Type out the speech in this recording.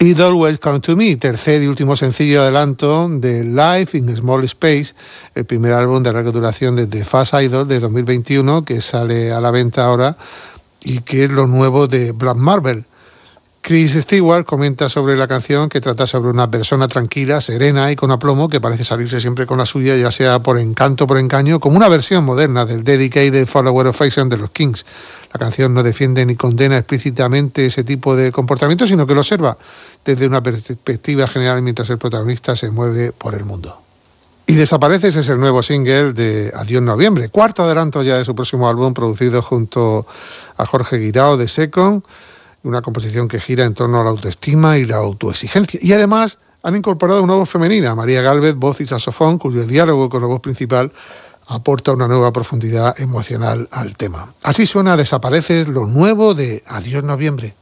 It Always Come to Me, tercer y último sencillo de adelanto de Life in Small Space, el primer álbum de larga duración desde Fast Idol de 2021, que sale a la venta ahora y que es lo nuevo de Black Marble. Chris Stewart comenta sobre la canción que trata sobre una persona tranquila, serena y con aplomo que parece salirse siempre con la suya, ya sea por encanto o por engaño, como una versión moderna del Dedicated Follower of Action de los Kings. La canción no defiende ni condena explícitamente ese tipo de comportamiento, sino que lo observa desde una perspectiva general mientras el protagonista se mueve por el mundo. Y Desapareces es el nuevo single de Adiós Noviembre, cuarto adelanto ya de su próximo álbum, producido junto a Jorge Guirao de Second, una composición que gira en torno a la autoestima y la autoexigencia. Y además han incorporado una voz femenina, María Gálvez, voz y saxofón, cuyo diálogo con la voz principal aporta una nueva profundidad emocional al tema. Así suena Desapareces, lo nuevo de Adiós Noviembre.